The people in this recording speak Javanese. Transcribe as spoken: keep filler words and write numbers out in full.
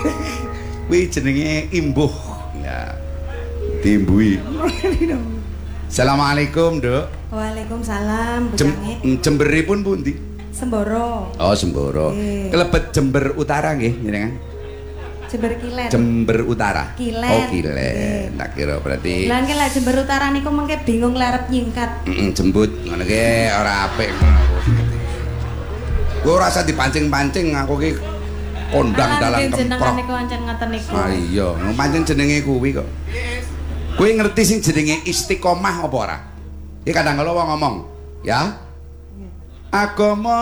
Kuwi jenenge imbuh. Ya. Diimbui. Assalamualaikum, Nduk. Waalaikumsalam, Bu Jem, Cangik. Jemberipun pundi? Semboro. Oh, Semboro. Nggih. Kelebet Jember Utara nggih, jenengan? Jember Kilen. Jember Utara. Kilen. Oh, Kilen. Tak kira berarti Lah ki lek Jember Utara niku mengke bingung lerep nyingkat. heeh jembut ngono ki ora apik ngono. Kowe ora usah dipancing-pancing aku ki kondang dalan jenengan kemprok. niku ancen ngoten niku. Ah iya, pancen jenenge kuwi kok. Kowe ngerti sing jenenge istiqomah apa ora? Iki kadang kala wong ngomong, ya. Agama